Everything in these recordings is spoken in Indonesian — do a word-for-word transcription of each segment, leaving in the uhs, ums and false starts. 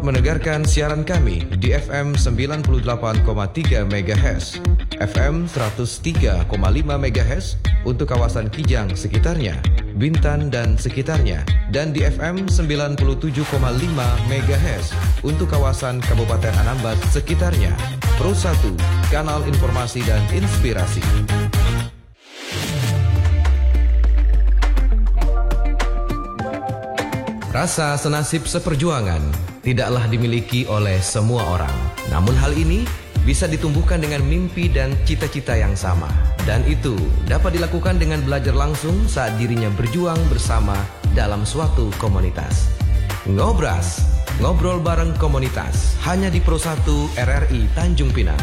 Mendengarkan siaran kami di F M sembilan puluh delapan koma tiga MHz, F M seratus tiga koma lima MHz untuk kawasan Kijang sekitarnya, Bintan dan sekitarnya, dan di F M sembilan puluh tujuh koma lima MHz untuk kawasan Kabupaten Anambas sekitarnya. Pro satu, kanal informasi dan inspirasi. Rasa senasib seperjuangan tidaklah dimiliki oleh semua orang. Namun hal ini bisa ditumbuhkan dengan mimpi dan cita-cita yang sama. Dan itu dapat dilakukan dengan belajar langsung saat dirinya berjuang bersama dalam suatu komunitas. Ngobras, ngobrol bareng komunitas, hanya di Pro satu R R I Tanjung Pinang.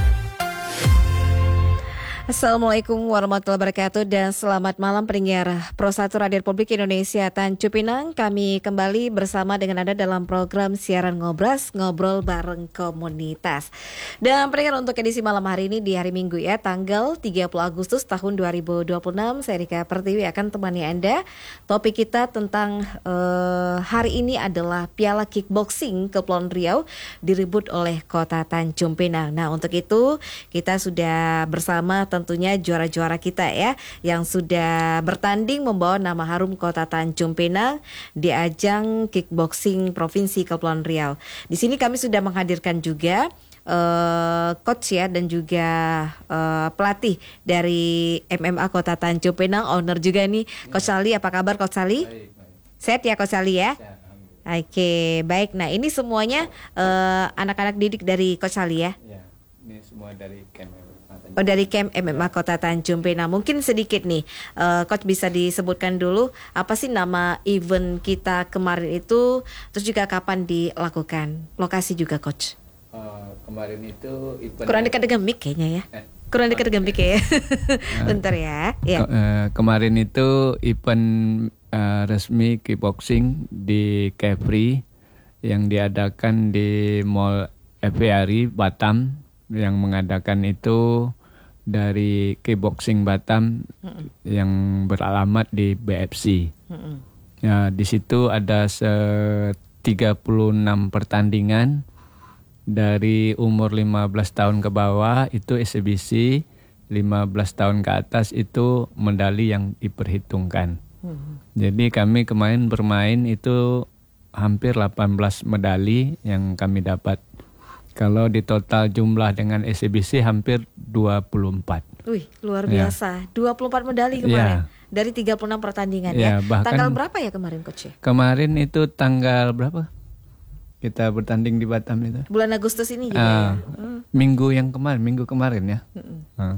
Assalamualaikum warahmatullahi wabarakatuh dan selamat malam pendengar Pro satu Radio Republik Indonesia Tanjung Pinang. Kami kembali bersama dengan Anda dalam program siaran Ngobras, ngobrol bareng komunitas. Dan pendengar, untuk edisi malam hari ini di hari Minggu ya, tanggal tiga puluh Agustus tahun dua ribu dua puluh enam, saya Rika Pertiwi akan temani Anda. Topik kita tentang uh, hari ini adalah Piala Kickboxing Kepulauan Riau direbut oleh Kota Tanjung Pinang. Nah, untuk itu kita sudah bersama tentunya juara-juara kita ya, yang sudah bertanding membawa nama harum Kota Tanjung Pinang di ajang kickboxing Provinsi Kepulauan Riau. Di sini kami sudah menghadirkan juga uh, coach ya, dan juga uh, pelatih dari M M A Kota Tanjung Pinang, owner juga nih, Coach Sali. Apa kabar Coach Sali? Baik, baik. Sehat ya Coach Sali ya? Sehat. Oke, baik. Nah, ini semuanya uh, anak-anak didik dari Coach Sali ya? Ya, ini semua dari camp. Oh, dari camp M M A Kota Tanjung Pinang. Mungkin sedikit nih, uh, Coach bisa disebutkan dulu apa sih nama event kita kemarin itu, terus juga kapan dilakukan, lokasi juga Coach. Uh, kemarin itu event kurang dekat dengan mic kayaknya ya. Eh, kurang dekat dengan mic ya. Bentar ya. Ya. Ke, uh, kemarin itu event uh, resmi kickboxing di Kepri yang diadakan di Mall F V R I Batam, yang mengadakan itu dari Kickboxing Batam mm-mm. yang beralamat di B F C. Mm-mm. Ya, di situ ada tiga puluh enam pertandingan dari umur lima belas tahun ke bawah itu eksibisi, lima belas tahun ke atas itu medali yang diperhitungkan. Mm-hmm. Jadi kami kemarin bermain itu hampir delapan belas medali yang kami dapat. Kalau di total jumlah dengan eksibisi hampir dua puluh empat. Wih, luar biasa. Ya. dua puluh empat medali kemarin. Ya. Dari tiga puluh enam pertandingan ya. ya. Bahkan, tanggal berapa ya kemarin Coach? Kemarin itu tanggal berapa? Kita bertanding di Batam itu. Bulan Agustus ini juga uh, ya. Hmm. Minggu yang kemarin, minggu kemarin ya. Hmm. Uh.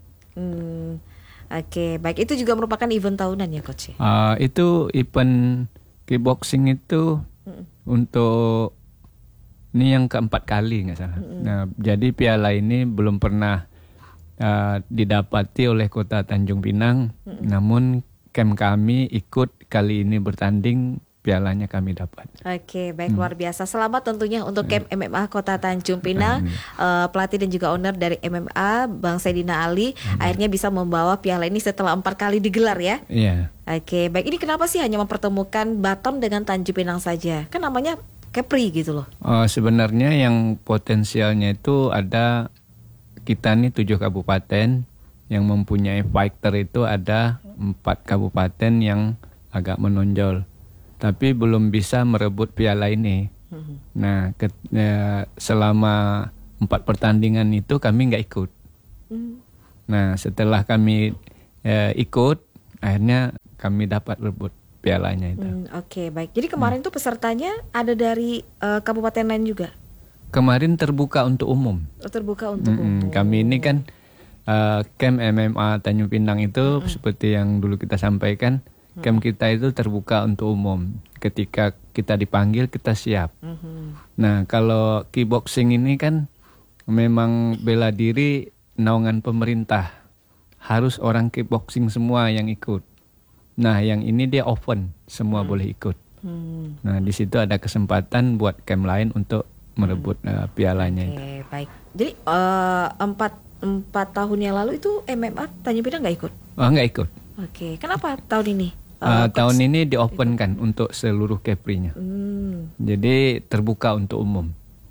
Hmm. Oke, baik. Itu juga merupakan event tahunan ya Coach? Uh, itu event kickboxing itu hmm. untuk ini yang keempat kali nggak salah. Mm-hmm. Nah, jadi piala ini belum pernah uh, didapati oleh Kota Tanjung Pinang. Mm-hmm. Namun camp kami ikut kali ini bertanding, pialanya kami dapat. Oke, baik, hmm. luar biasa. Selamat tentunya untuk camp M M A Kota Tanjung Pinang. Uh, pelatih dan juga owner dari M M A, Bang Saidina Ali, hmm. akhirnya bisa membawa piala ini setelah empat kali digelar ya. Iya. Yeah. Oke, baik. Ini kenapa sih hanya mempertemukan Batam dengan Tanjung Pinang saja? Kan namanya Kepri gitu loh. Oh, sebenarnya yang potensialnya itu ada, kita nih tujuh kabupaten yang mempunyai fighter itu ada empat kabupaten yang agak menonjol, tapi belum bisa merebut piala ini. Mm-hmm. Nah, ke, ya, selama empat pertandingan itu kami nggak ikut. Mm. Nah, setelah kami ya, ikut, akhirnya kami dapat rebut pialanya itu. Hmm, Oke, okay, baik. Jadi kemarin hmm. tuh pesertanya ada dari uh, kabupaten lain juga? Kemarin terbuka untuk umum. Oh, terbuka untuk hmm, umum. Kami ini kan uh, camp M M A Tanjung Pinang itu hmm. seperti yang dulu kita sampaikan, hmm. camp kita itu terbuka untuk umum. Ketika kita dipanggil kita siap. Hmm. Nah, kalau kickboxing ini kan memang bela diri naungan pemerintah. Harus orang kickboxing semua yang ikut. Nah, yang ini dia open, semua hmm. boleh ikut. Hmm. Nah, di situ ada kesempatan buat camp lain untuk merebut hmm. uh, pialanya. Oke, okay, baik. Jadi uh, empat empat tahun yang lalu itu M M A Tanjung Pinang nggak ikut? Oh, nggak ikut. Oke, okay. Kenapa tahun ini Uh, uh, tahun ini di open kan untuk seluruh Kepri-nya. Hmm. Jadi terbuka untuk umum.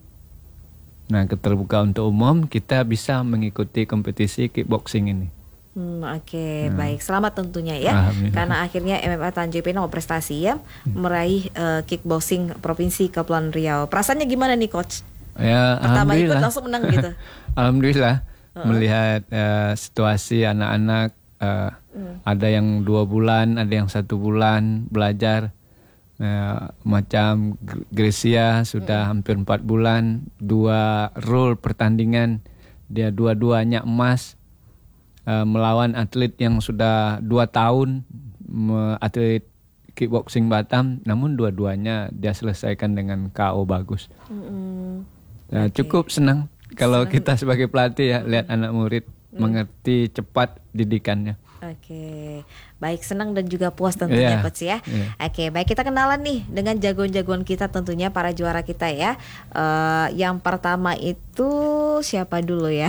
Nah, terbuka untuk umum kita bisa mengikuti kompetisi kickboxing ini. Hmm, Oke, okay, Hmm. baik. Selamat tentunya ya, Alhamdulillah. karena akhirnya M M A Tanjung Pinang prestasi ya, meraih uh, kickboxing provinsi Kepulauan Riau. Perasaannya gimana nih, Coach? Ya, Pertama ikut alhamdulillah. langsung menang gitu. Alhamdulillah Uh-uh. melihat uh, situasi anak-anak uh, Hmm. ada yang dua bulan, ada yang satu bulan belajar. Uh, macam Gr- Grecia sudah hampir empat bulan, dua rule pertandingan, dia dua-duanya emas. Uh, melawan atlet yang sudah dua tahun me- atlet kickboxing Batam, namun dua-duanya dia selesaikan dengan K O bagus. Mm-mm. Nah, Oke. cukup senang kalau Senang. kita sebagai pelatih ya lihat anak murid mengerti cepat didikannya. Oke, baik, senang dan juga puas tentunya, Iya, Coach ya. iya. Oke, baik, kita kenalan nih dengan jagoan-jagoan kita tentunya, para juara kita ya. Eh, yang pertama itu siapa dulu ya?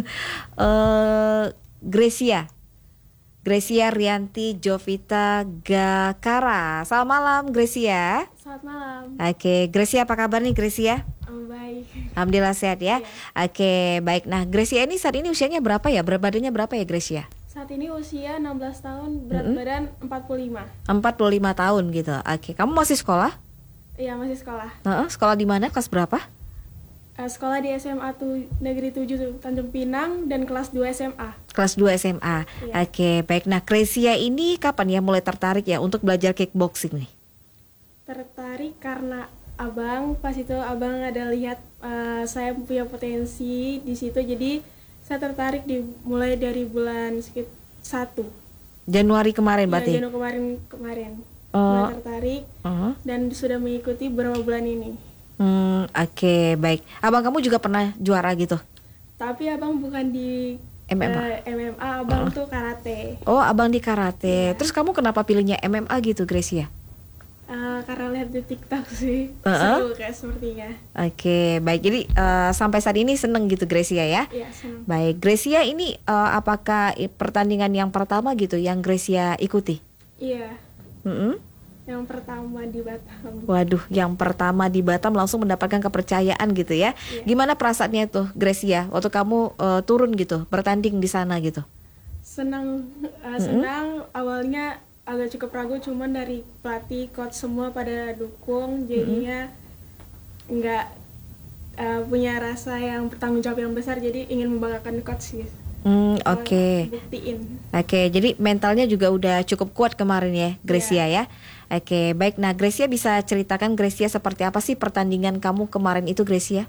Eh, Grecia. Grecia Rianti Jovita Gakara. Selamat malam, Grecia. Selamat malam. Oke, Grecia, apa kabar nih, Grecia? Oh, baik. Alhamdulillah sehat ya. Oke, baik. Nah, Grecia ini saat ini usianya berapa ya? Berat badannya berapa ya, Grecia? Saat ini usia enam belas tahun, berat badan empat puluh lima. empat puluh lima tahun gitu. Oke, kamu masih sekolah? Iya, masih sekolah. Heeh, sekolah di mana? Kelas berapa? Eh, sekolah di S M A tu, Negeri tujuh tuh, Tanjung Pinang, dan kelas dua S M A. Kelas dua S M A. Iya. Oke, baik. Nah, Grecia ini kapan ya mulai tertarik ya untuk belajar kickboxing nih? Tertarik karena abang, pas itu abang ada lihat eh, saya punya potensi di situ, jadi saya tertarik di mulai dari bulan sekitar satu. Januari kemarin Iya, berarti? Januari kemarin kemarin. Oh. Mulai tertarik Uh-huh. dan sudah mengikuti beberapa bulan ini. Hmm, oke, baik. Abang kamu juga pernah juara gitu? Tapi abang bukan di M M A? eh, M M A, abang tuh karate. Oh, abang di karate. Terus kamu kenapa pilihnya M M A gitu, Grecia? Eh, karena lihat di TikTok sih, Uh-uh. seru kayak sepertinya. Oke, baik. Jadi eh, sampai saat ini seneng gitu Grecia ya? Iya, senang. Baik, Grecia ini eh, apakah i- pertandingan yang pertama gitu yang Grecia ikuti? Iya, Mm-mm. yang pertama di Batam. Waduh, yang pertama di Batam langsung mendapatkan kepercayaan gitu ya. Iya. Gimana perasaannya tuh, Grecia, waktu kamu eh, turun gitu, bertanding di sana gitu? Senang, eh, senang. Awalnya agak cukup ragu, cuman dari pelatih, coach semua pada dukung, jadinya nggak eh, punya rasa yang bertanggung jawab yang besar, jadi ingin membanggakan coach sih. Hmm, Soalnya oke. Buktiin. Oke, jadi mentalnya juga udah cukup kuat kemarin ya, Grecia ya. Oke, baik. Nah, Grecia bisa ceritakan Grecia seperti apa sih pertandingan kamu kemarin itu, Grecia?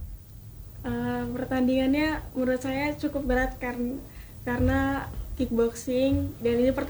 Eh, pertandingannya menurut saya cukup berat karena karena kickboxing, dan ini